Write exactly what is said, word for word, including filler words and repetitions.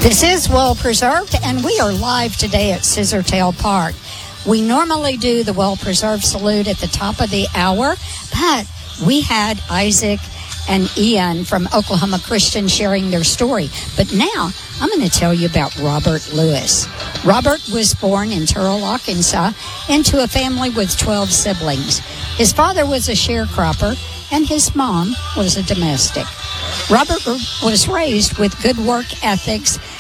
This is Well Preserved, and we are live today at Scissortail Park. We normally do the Well Preserved salute at the top of the hour, but we had Isaac and Ian from Oklahoma Christian sharing their story. But now I'm going to tell you about Robert Lewis. Robert was born in Turrell, Arkansas, into a family with twelve siblings. His father was a sharecropper, and his mom was a domestic. Robert was raised with good work ethics